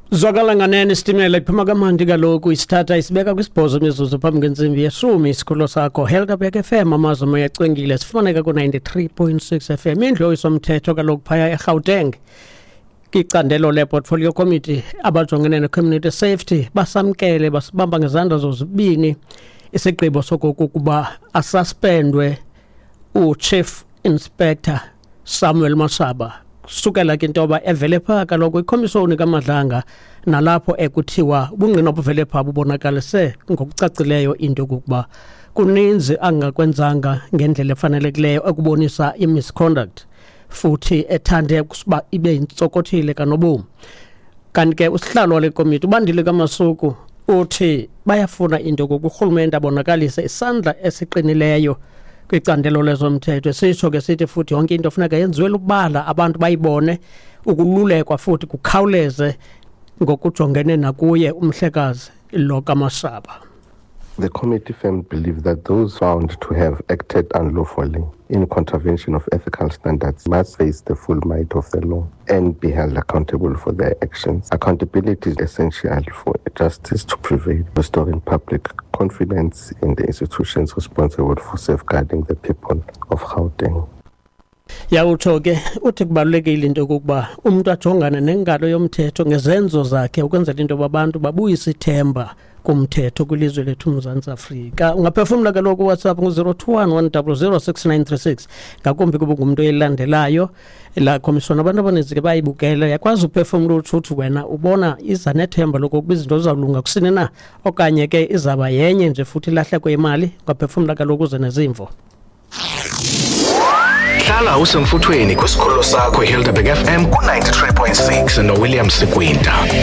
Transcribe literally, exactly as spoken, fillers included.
Zwakala nganene isitimela iphuma kamandi kaloku isithatha isibeka kwisibhozo mizuzu phambi kwentsimbi yeshumi isikhululo sakho Helderberg F M amazwi moyacwengile sifumaneka ku ninety-three point six F M indlu yomthetho kaloku phaya eGauteng icandelo le-portfolio committee abajongene ne-community safety basamkele basibamba ngezandla zozibini isigqibo sokokuba asuspendwe u-chief inspector Samuel Mashaba sukela ke intoba evele pha kaloku ikhomishoni kaMadlanga nalapho ekuthiwa ubungqina obuvele pha bubonakalise ngokucacileyo into yokuba kuninzi angakwenzanga ngendlela efanelekileyo ekubonisa i-misconduct futhi ethande ukuba ibe intsokothile kanobom. Kanti ke usihlalo le committee ubandile kaMasuku uthi bayafuna into yokurhulumente abonakalise isandla esiqinileyo kwicandelo lezomthetho sisho ke sithi futhi yonke into funeka yenziwe ukubala abantu bayibone ukululekwa futhi kukhawuleze ngokujongene nakuye umhlekazi lo kaMashaba. The committee firmly believe that those found to have acted unlawfully in contravention of ethical standards must face the full might of the law and be held accountable for their actions. Accountability is essential for justice to prevail, restoring public confidence in the institutions responsible for safeguarding the people of Gauteng. Ya utsho ke uthi kubalulekile into yokuba umuntu ajongane nengalo yomthetho ngezenzo zakhe ukwenzela into yabantu babuyise ithemba kumthetho kwilizwe lethu uMzantsi Afrika. Ungaphefumla kaloku WhatsApp ngu zero two one one zero zero six nine three six ngakumbi kuba ngumuntu elandelayo la commission abantu abaninzi ke bayibukela yakwazi uphefumla uthi wena ubona iza nethemba lokuba izinto zizalunga kusini na okanye ke izaba yenye nje futhi lahle kwemali. Ungaphefumla kaloku uze nezimvo. Hlala usemfuthweni kwisikhululo sakho Helderberg F M ku ninety-three point six no William Sikwinta.